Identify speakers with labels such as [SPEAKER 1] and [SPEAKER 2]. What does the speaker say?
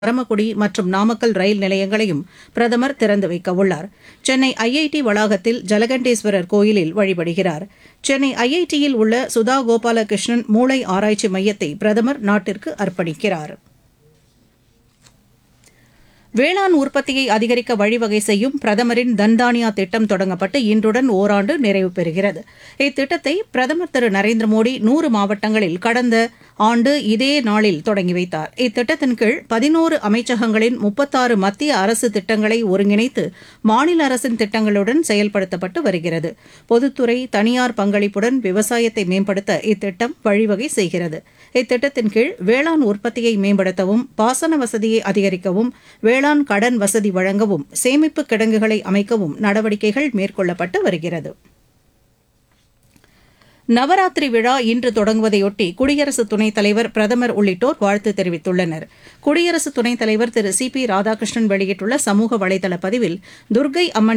[SPEAKER 1] பரமக்குடி மற்றும் நாமக்கல் ரயில் நிலையங்களையும் பிரதமர் திறந்து வைக்கவுள்ளார். சென்னை ஐஐடி வளாகத்தில் ஜலகண்டேஸ்வரர் கோயிலில் வழிபடுகிறார். சென்னை ஐஐடியில் உள்ள சுதா கோபாலகிருஷ்ணன் மூளை ஆராய்ச்சி மையத்தை பிரதமர் நாட்டிற்கு அர்ப்பணிக்கிறார். வேளாண் உற்பத்தியை அதிகரிக்க வழிவகை செய்யும் பிரதமரின் தன்தானியா திட்டம் தொடங்கப்பட்டு இன்றுடன் ஓராண்டு நிறைவு பெறுகிறது. இத்திட்டத்தை பிரதமர் திரு நரேந்திர மோடி 100 மாவட்டங்களில் கடந்த ஆண்டு இதே நாளில் தொடங்கி வைத்தார். இத்திட்டத்தின் கீழ் 11 அமைச்சகங்களின் 36 மத்திய அரசு திட்டங்களை ஒருங்கிணைத்து மாநில அரசின் திட்டங்களுடன் செயல்படுத்தப்பட்டு வருகிறது. பொதுத்துறை தனியார் பங்களிப்புடன் விவசாயத்தை மேம்படுத்த இத்திட்டம் வழிவகை செய்கிறது. இத்திட்டத்தின் கீழ் வேளாண் உற்பத்தியை மேம்படுத்தவும், பாசன வசதியை அதிகரிக்கவும், வேளாண் கடன் வசதி வழங்கவும், சேமிப்பு கிடங்குகளை அமைக்கவும் நடவடிக்கைகள் மேற்கொள்ளப்பட்டு வருகிறது. நவராத்திரி விழா இன்று தொடங்குவதையொட்டி குடியரசு துணைத் தலைவர், பிரதமர் உள்ளிட்டோர் வாழ்த்து தெரிவித்துள்ளனர். குடியரசு துணைத் தலைவர் திரு சி பி ராதாகிருஷ்ணன் வெளியிட்டுள்ள சமூக வலைதள பதிவில், துர்க்கை அம்மன்